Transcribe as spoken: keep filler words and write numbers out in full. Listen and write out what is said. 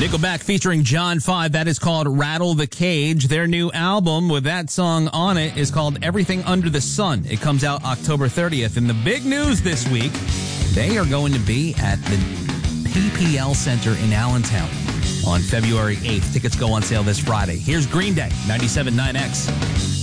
Nickelback featuring John five. That is called Rattle the Cage. Their new album with that song on it is called Everything Under the Sun. It comes out October thirtieth. And the big news this week, they are going to be at the P P L Center in Allentown on February eighth. Tickets go on sale this Friday. Here's Green Day, ninety-seven point nine X.